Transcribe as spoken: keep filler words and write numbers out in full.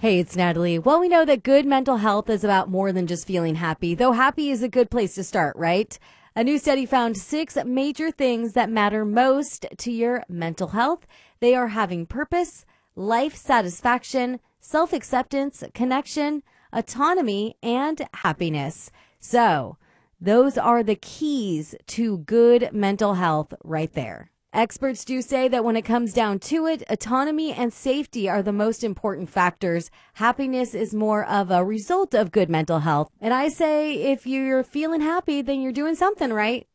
Hey, it's Natalie. Well, we know that good mental health is about more than just feeling happy, though happy is a good place to start, right? A new study found six major things that matter most to your mental health. They are having purpose, life satisfaction, self-acceptance, connection, autonomy, and happiness. So, those are the keys to good mental health right there. Experts do say that when it comes down to it, autonomy and safety are the most important factors. Happiness is more of a result of good mental health. And I say if you're feeling happy, then you're doing something right.